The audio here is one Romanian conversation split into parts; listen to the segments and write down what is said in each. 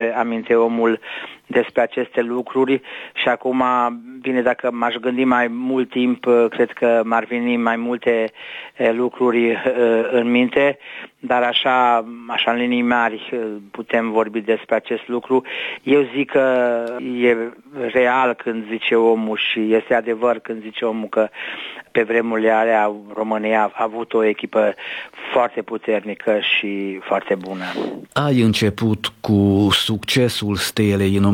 aminte omul despre aceste lucruri și acum, bine, dacă m-aș gândi mai mult timp, cred că m-ar veni mai multe lucruri în minte, dar așa în linii mari putem vorbi despre acest lucru. Eu zic că e real când zice omul și este adevăr când zice omul că pe vremurile alea România a avut o echipă foarte puternică și foarte bună. Ai început cu succesul Stelei în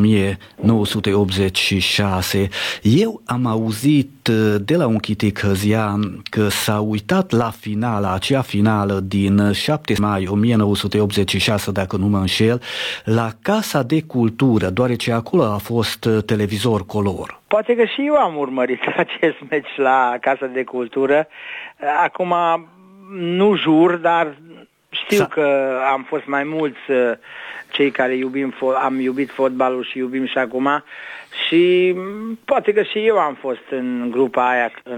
1986. Eu am auzit de la un chitichăzian că s-a uitat la acea finală din 7 mai 1986, dacă nu mă înșel, la Casa de Cultură, deoarece acolo a fost televizor color. Poate că și eu am urmărit acest meci la Casa de Cultură. Acum nu jur, dar știu că am fost mai mulți cei care am iubit fotbalul și iubim și acum și poate că și eu am fost în grupa aia în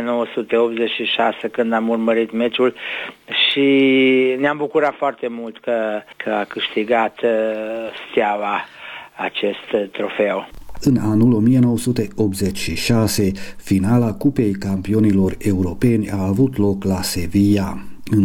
1986 când am urmărit meciul și ne-am bucurat foarte mult că a câștigat Steaua acest trofeu. În anul 1986, finala Cupei Campionilor Europeni a avut loc la Sevilla. În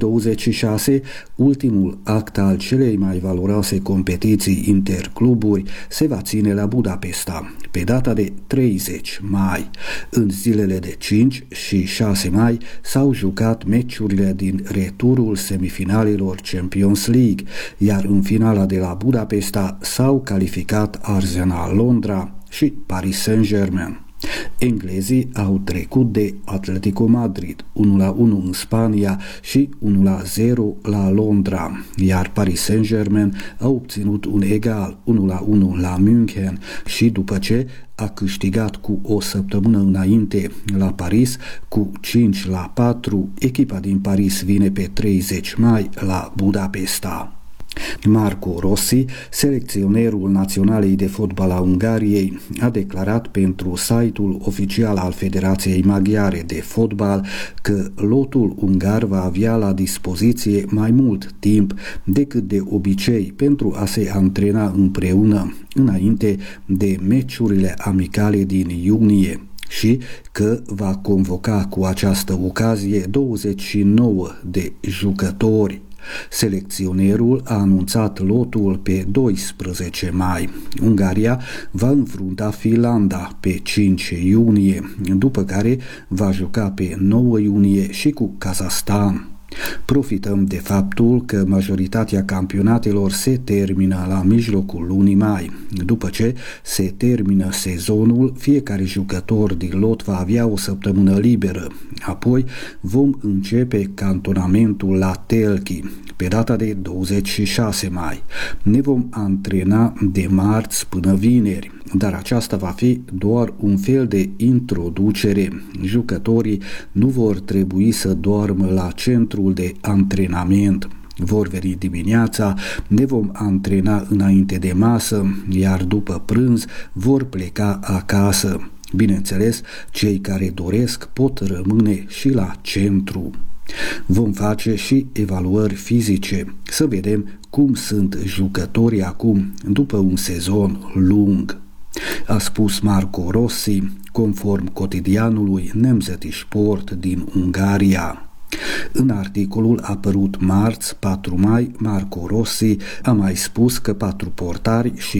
2026, ultimul act al celei mai valoroase competiții intercluburi se va ține la Budapesta, pe data de 30 mai. În zilele de 5 și 6 mai s-au jucat meciurile din returul semifinalelor Champions League, iar în finala de la Budapesta s-au calificat Arsenal Londra și Paris Saint-Germain. Englezii au trecut de Atletico Madrid 1-1 în Spania și 1-0 la Londra, iar Paris Saint-Germain a obținut un egal 1-1 la München și după ce a câștigat cu o săptămână înainte la Paris cu 5-4, echipa din Paris vine pe 30 mai la Budapesta. Marco Rossi, selecționerul Naționalei de Fotbal a Ungariei, a declarat pentru site-ul oficial al Federației Maghiare de Fotbal că lotul ungar va avea la dispoziție mai mult timp decât de obicei pentru a se antrena împreună înainte de meciurile amicale din iunie și că va convoca cu această ocazie 29 de jucători. Selecționerul a anunțat lotul pe 12 mai. Ungaria va înfrunta Finlanda pe 5 iunie, după care va juca pe 9 iunie și cu Kazahstan. Profităm de faptul că majoritatea campionatelor se termină la mijlocul lunii mai. După ce se termină sezonul, fiecare jucător din lot va avea o săptămână liberă. Apoi vom începe cantonamentul la Telchi pe data de 26 mai. Ne vom antrena de marți până vineri, dar aceasta va fi doar un fel de introducere. Jucătorii nu vor trebui să doarmă la centrul de antrenament. Vor veni dimineața, ne vom antrena înainte de masă, iar după prânz vor pleca acasă. Bineînțeles, cei care doresc pot rămâne și la centru. Vom face și evaluări fizice, să vedem cum sunt jucătorii acum, după un sezon lung, a spus Marco Rossi, conform cotidianului Nemzeti Sport din Ungaria. În articolul apărut marți, 4 mai, Marco Rossi a mai spus că 4 portari și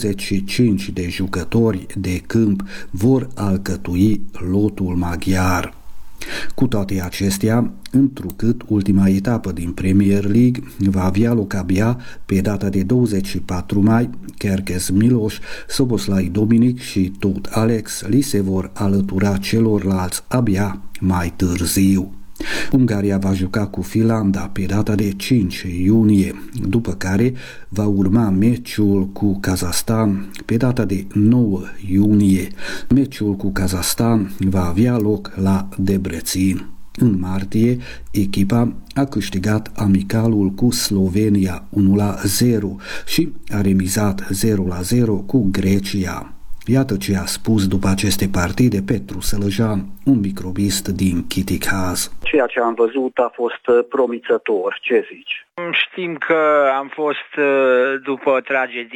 25 de jucători de câmp vor alcătui lotul maghiar. Cu toate acestea, întrucât ultima etapă din Premier League va avea loc abia pe data de 24 mai, Kerkez Miloš, Soboslai Dominic și tot Alex li se vor alătura celorlalți abia mai târziu. Ungaria va juca cu Finlanda pe data de 5 iunie, după care va urma meciul cu Kazahstan pe data de 9 iunie. Meciul cu Kazahstan va avea loc la Debrecen. În martie, echipa a câștigat amicalul cu Slovenia 1-0 și a remizat 0-0 cu Grecia. Iată ce a spus după aceste partide Petru Sălăjan, un microbist din Chitikhaz. Ceea ce am văzut a fost promițător. Ce zici? Știm că am fost după tragedie